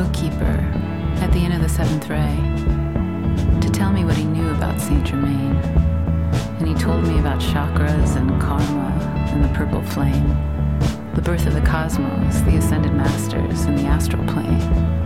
bookkeeper at the inn of the Seventh Ray to tell me what he knew about Saint Germain. And he told me about chakras and karma and the purple flame, the birth of the cosmos, the ascended masters, and the astral plane.